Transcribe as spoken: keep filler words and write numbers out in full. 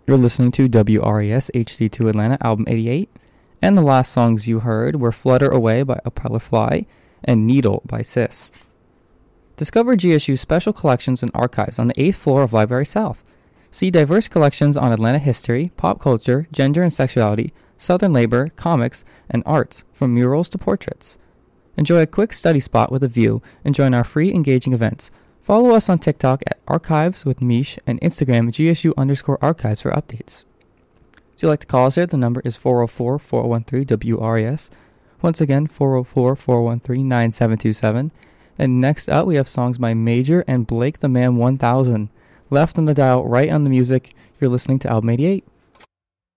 You're listening to W R E S H D two Atlanta, album eighty-eight, and the last songs you heard were Flutter Away by A Propeller Fly and Needle by Sis. Discover G S U's special collections and archives on the eighth floor of Library South. See diverse collections on Atlanta history, pop culture, gender and sexuality, Southern labor, comics, and arts, from murals to portraits. Enjoy a quick study spot with a view and join our free engaging events. Follow us on TikTok at Archives with Mish and Instagram G S U underscore archives for updates. If you'd like to call us here, the number is four oh four, four one three, W R E S. Once again, four oh four, four one three, nine seven two seven. And next up, we have songs by Major and Blake the Man one thousand. Left on the dial, right on the music. You're listening to Album eighty-eight.